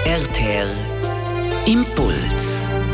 RTR Impuls.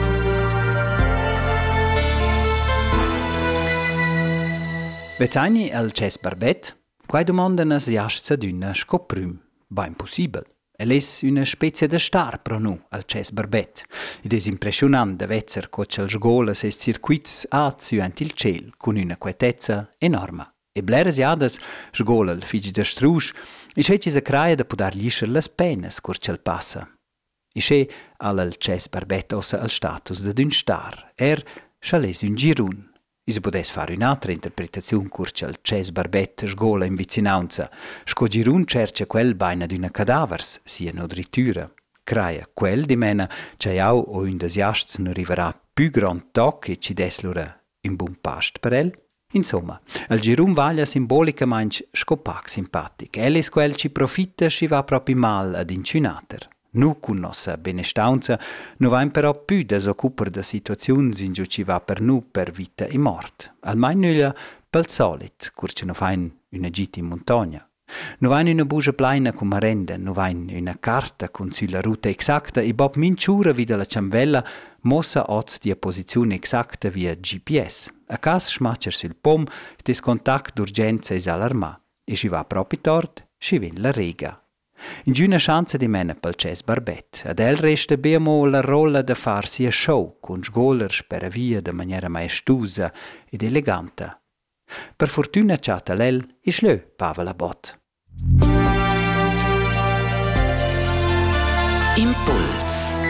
Vezzani al Ces Barbet, quai domandan as jasts adüna scoprüm. Ba impossibel. Es una specie de star pro nu al Ces Barbet. Ed es impressionant de vezzer cocel sgolas e circuits aziuant il ciel, con una quietezza enorma. E bleras jadas sgola il fig de strusch, e c'è ci se craia de podar lischer las penas curcel passa. E c'è al Ces Barbet ossa al status de d'un star, schales un girun. E se podes fare un'altra interpretazione curcel Ces Barbet sgola in vicinanza, sco girun cerca quel baina d'una cadavers, sia nodritura. Craia quel di mena c'è au o un des jasts non arriverà più grand toc e ci des lura in buon past per el. Insomma, il girun vaglia simbolicamente scopac simpatic. El es quel ci profitta si va proprio mal ad incunater. Nu cun nossa benestaunza nu vain però più desoccupar da situaziuns in giù ci va per nu per vita e mort. Almain nulla pel solit, cur ci nu fain una gita in montagna. Nu vain una bugia plaina cum marenda, nu vain una carta con sulla ruta exacta e bob minciura vida la ciambella mossa oz di posizione exacta via GPS. A cas smacher sul pom, tes contact d'urgenza es alarma. E si va proprio tort, si ven la rega. In giuna chance di mena pel Ces Barbet, ad el resta bemo la rolla da far sia show, con sgolers per via de maniera maestusa ed eleganta. Per fortuna chata l'el, e slö pava la bot. Impuls.